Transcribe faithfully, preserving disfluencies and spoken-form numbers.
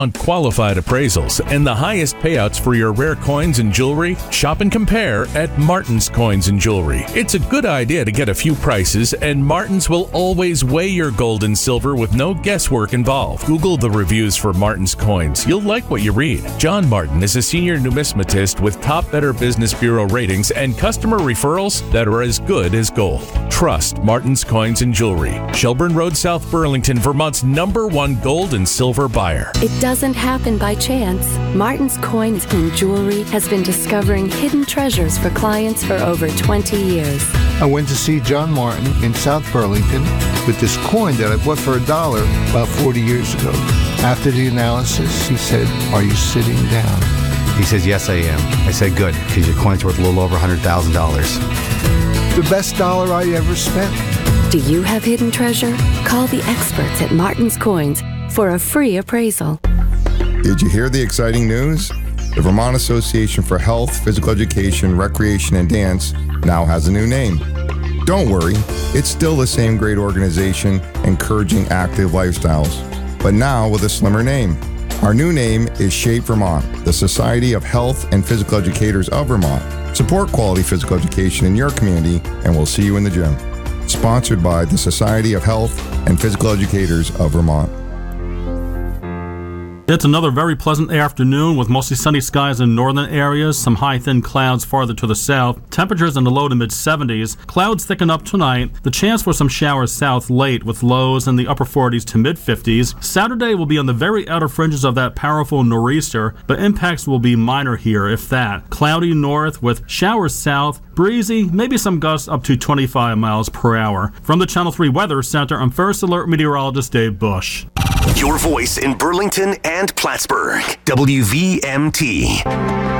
On qualified appraisals and the highest payouts for your rare coins and jewelry, shop and compare at Martin's Coins and Jewelry. It's a good idea to get a few prices, and Martin's will always weigh your gold and silver with no guesswork involved. Google the reviews for Martin's Coins. You'll like what you read. John Martin is a senior numismatist with top Better Business Bureau ratings and customer referrals that are as good as gold. Trust Martin's Coins and Jewelry. Shelburne Road, South Burlington, Vermont's number one gold and silver buyer. It doesn't happen by chance. Martin's Coins and Jewelry has been discovering hidden treasures for clients for over twenty years. I went to see John Martin in South Burlington with this coin that I bought for a dollar about forty years ago. After the analysis, he said, "Are you sitting down?" He says, "Yes, I am." I said, "Good, because your coin's worth a little over one hundred thousand dollars. The best dollar I ever spent. Do you have hidden treasure? Call the experts at Martin's Coins for a free appraisal. Did you hear the exciting news? The Vermont Association for Health, Physical Education, Recreation, and Dance now has a new name. Don't worry, it's still the same great organization encouraging active lifestyles, but now with a slimmer name. Our new name is Shape Vermont, the Society of Health and Physical Educators of Vermont. Support quality physical education in your community, and we'll see you in the gym. Sponsored by the Society of Health and Physical Educators of Vermont. It's another very pleasant afternoon with mostly sunny skies in northern areas, some high thin clouds farther to the south. Temperatures in the low to mid seventies. Clouds thicken up tonight. The chance for some showers south late with lows in the upper forties to mid fifties. Saturday will be on the very outer fringes of that powerful nor'easter, but impacts will be minor here, if that. Cloudy north with showers south. Breezy, maybe some gusts up to twenty-five miles per hour. From the Channel three Weather Center, I'm First Alert Meteorologist Dave Bush. Your voice in Burlington and Plattsburgh. W V M T.